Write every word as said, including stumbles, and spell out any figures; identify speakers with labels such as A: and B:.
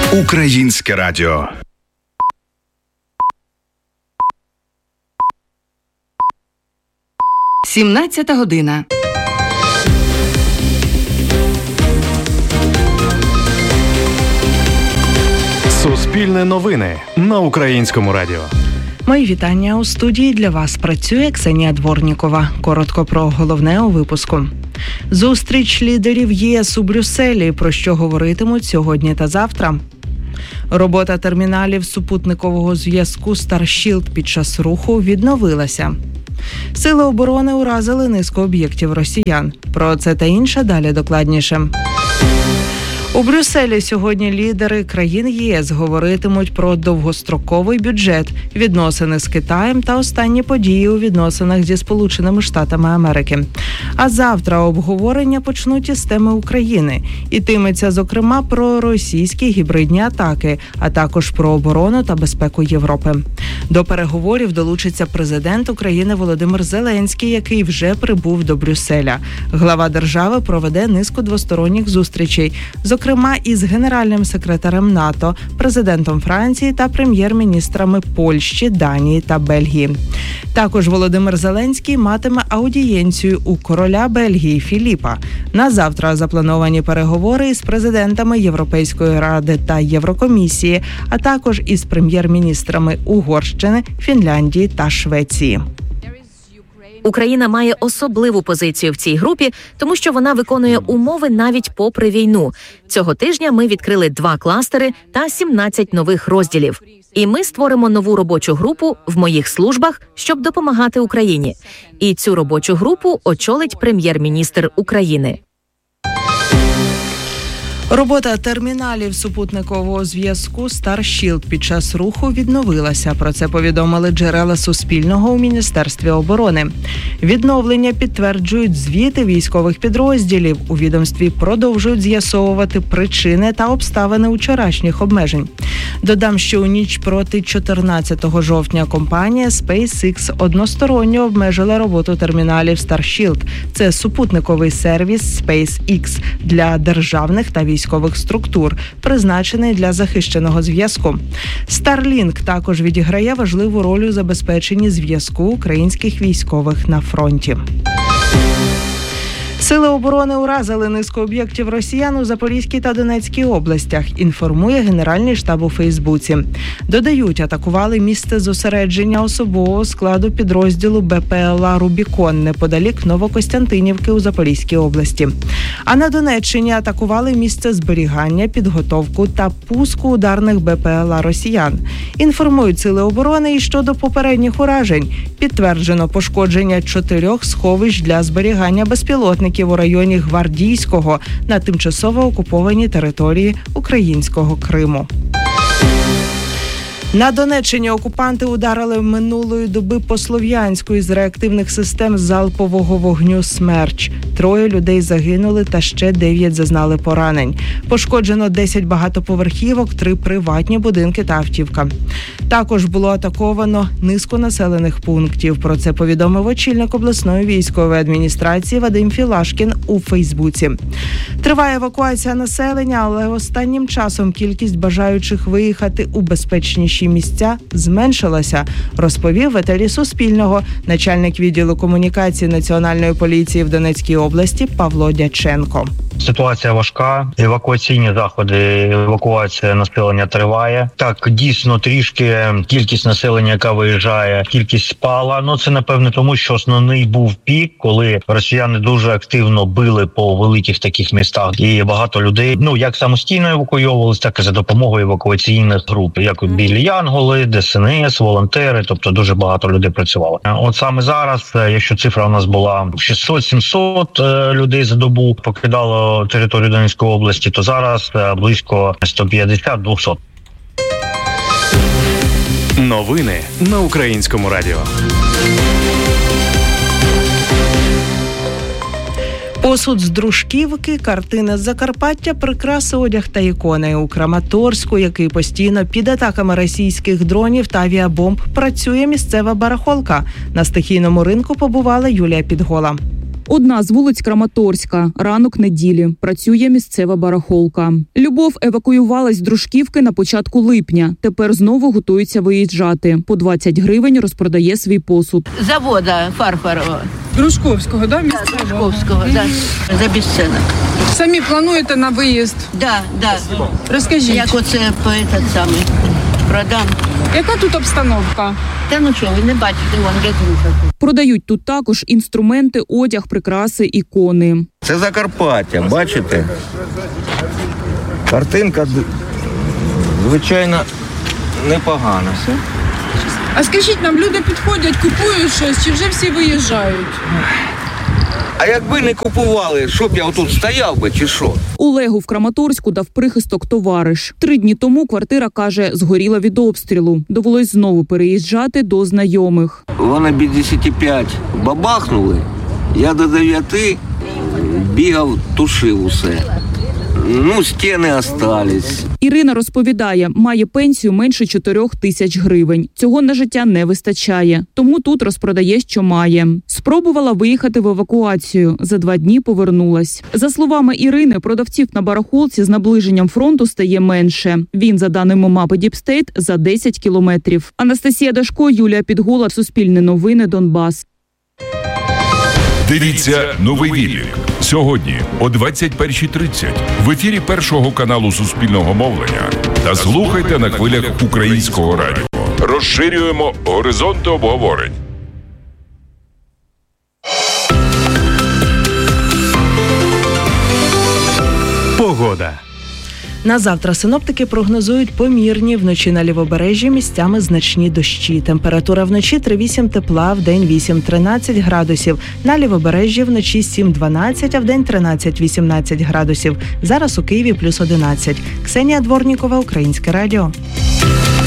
A: Українське радіо.
B: сімнадцята година.
C: Суспільне новини на Українському радіо.
D: Мої вітання. У студії для вас працює Ксенія Дворнікова. Коротко про головне у випуску. Зустріч лідерів ЄС у Брюсселі, про що говоритимуть сьогодні та завтра. Робота терміналів супутникового зв'язку Starship під час руху відновилася. Сили оборони уразили низку об'єктів росіян. Про це та інше далі докладніше. У Брюсселі сьогодні лідери країн ЄС говоритимуть про довгостроковий бюджет, відносини з Китаєм та останні події у відносинах зі Сполученими Штатами Америки. А завтра обговорення почнуть із теми України. Ітиметься, зокрема, про російські гібридні атаки, а також про оборону та безпеку Європи. До переговорів долучиться президент України Володимир Зеленський, який вже прибув до Брюсселя. Глава держави проведе низку двосторонніх зустрічей, зокрема із генеральним секретарем НАТО, президентом Франції та прем'єр-міністрами Польщі, Данії та Бельгії. Також Володимир Зеленський матиме аудієнцію у короля Бельгії Філіпа. На завтра заплановані переговори із президентами Європейської ради та Єврокомісії, а також із прем'єр-міністрами Угорщини, Фінляндії та Швеції.
E: Україна має особливу позицію в цій групі, тому що вона виконує умови навіть попри війну. Цього тижня ми відкрили два кластери та сімнадцять нових розділів. І ми створимо нову робочу групу в моїх службах, щоб допомагати Україні. І цю робочу групу очолить прем'єр-міністр України.
D: Робота терміналів супутникового зв'язку Starship під час руху відновилася. Про це повідомили джерела Суспільного у Міністерстві оборони. Відновлення підтверджують звіти військових підрозділів. У відомстві продовжують з'ясовувати причини та обставини вчорашніх обмежень. Додам, що у ніч проти чотирнадцятого жовтня компанія SpaceX односторонньо обмежила роботу терміналів Starship. Це супутниковий сервіс SpaceX для державних та військових військових структур, призначений для захищеного зв'язку. Starlink також відіграє важливу роль у забезпеченні зв'язку українських військових на фронті. Сили оборони уразили низку об'єктів росіян у Запорізькій та Донецькій областях, інформує Генеральний штаб у Фейсбуці. Додають, атакували місце зосередження особового складу підрозділу БПЛА «Рубікон» неподалік Новокостянтинівки у Запорізькій області. А на Донеччині атакували місце зберігання, підготовку та пуску ударних БПЛА росіян. Інформують Сили оборони і щодо попередніх уражень. Підтверджено пошкодження чотирьох сховищ для зберігання безпілотників у районі Гвардійського на тимчасово окупованій території українського Криму. На Донеччині окупанти ударили минулої доби по Слов'янську із реактивних систем залпового вогню «Смерч». Троє людей загинули та ще дев'ять зазнали поранень. Пошкоджено десять багатоповерхівок, три приватні будинки та автівка. Також було атаковано низку населених пунктів. Про це повідомив очільник обласної військової адміністрації Вадим Філашкін у Фейсбуці. Триває евакуація населення, але останнім часом кількість бажаючих виїхати у безпечніші місця зменшилася, розповів в етері Суспільного начальник відділу комунікації Національної поліції в Донецькій області Павло Дяченко.
F: Ситуація важка, евакуаційні заходи, евакуація населення триває. Так, дійсно, трішки кількість населення, яка виїжджає, кількість спала. Ну, це, напевне, тому, що основний був пік, коли росіяни дуже активно били по великих таких містах. І багато людей, ну, як самостійно евакуйовувалися, так і за допомогою евакуаційних груп. Як білі янголи, ДСНС, волонтери, тобто дуже багато людей працювало. От саме зараз, якщо цифра у нас була шістсот-сімсот людей за добу покидало територію Донецької області, то зараз близько сто п'ятдесят-двісті.
C: Новини на Українському радіо.
D: Посуд з Дружківки, картини з Закарпаття, прикраси, одяг та ікони. У Краматорську, який постійно під атаками російських дронів та авіабомб, працює місцева барахолка. На стихійному ринку побувала Юлія Підгола.
A: Одна з вулиць Краматорська. Ранок неділі. Працює місцева барахолка. Любов евакуювалась з Дружківки на початку липня. Тепер знову готується виїжджати. По двадцять гривень розпродає свій посуд.
B: Завода Фарфарова.
G: Дружковського, да, місцевого?
B: Да, Дружковського, да. За безцінок.
G: Самі плануєте на виїзд?
B: Да, да.
G: Розкажіть.
B: Як оце по этот самий продам.
G: Яка тут обстановка?
B: Та ну що, ви не бачите, вон рятунка.
A: Продають тут також інструменти, одяг, прикраси, ікони.
H: Це Закарпаття, бачите? Картинка, звичайно, непогана.
G: А скажіть нам, люди підходять, купують щось, чи вже всі виїжджають?
H: А якби не купували, щоб я отут стояв би, чи що?
A: Олегу в Краматорську дав прихисток товариш. Три дні тому квартира, каже, згоріла від обстрілу. Довелось знову переїжджати до знайомих.
H: Вони без десяти п'ять бабахнули, я до дев'яти бігав, тушив усе. Ну, стіни остались.
A: Ірина розповідає, має пенсію менше чотирьох тисяч гривень. Цього на життя не вистачає, тому тут розпродає, що має. Спробувала виїхати в евакуацію. За два дні повернулась. За словами Ірини, продавців на барахолці з наближенням фронту стає менше. Він, за даними мапи Діпстейт, за десять кілометрів. Анастасія Дашко, Юлія Підгола, Суспільне новини, Донбас.
I: Дивіться «Новий Віллік» сьогодні о двадцять першій тридцять в ефірі Першого каналу Суспільного мовлення та слухайте на хвилях Українського радіо. Розширюємо горизонти обговорень.
C: Погода.
D: На завтра синоптики прогнозують помірні, вночі на лівобережжі місцями значні дощі. Температура вночі три-вісім тепла, вдень вісім-тринадцять градусів. На лівобережжі вночі сім-дванадцять, а вдень тринадцять-вісімнадцять градусів. Зараз у Києві плюс одинадцять. Ксенія Дворнікова, Українське радіо.